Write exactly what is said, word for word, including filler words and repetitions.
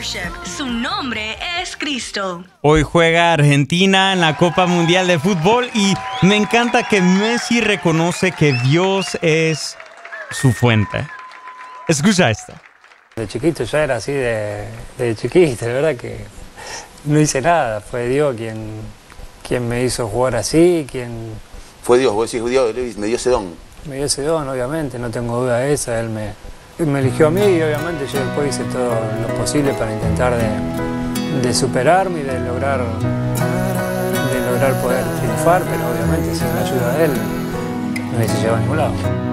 Worship. Su nombre es Cristo. Hoy juega Argentina en la Copa Mundial de Fútbol y me encanta que Messi reconoce que Dios es su fuente. Escucha esto. De chiquito ya era así, de, de chiquito, la verdad que no hice nada. Fue Dios quien, quien me hizo jugar así, quien... Fue Dios, vos decís, Dios me dio ese don. Me dio ese don, obviamente, no tengo duda de esa. Él me, él me eligió a mí y obviamente yo después hice todo lo posible para intentar de, de superarme y de lograr, de lograr poder triunfar, pero obviamente sin la ayuda de él no hubiese llegado a ningún lado.